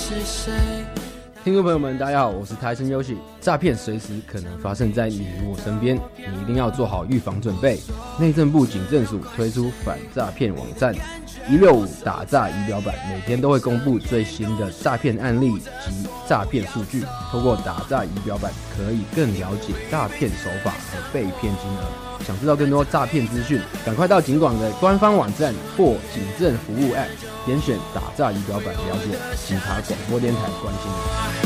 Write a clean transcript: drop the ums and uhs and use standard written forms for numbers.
听众朋友们，大家好，我是台生优喜。诈骗随时可能发生在你我身边，你一定要做好预防准备。内政部警政署推出反诈骗网站165打诈仪表板，每天都会公布最新的诈骗案例及诈骗数据。透过打诈仪表板，可以更了解诈骗手法和被骗金额。想知道更多诈骗资讯，赶快到警广的官方网站或警政服务 App， 点选打诈仪表板了解。警察广播电台关心你。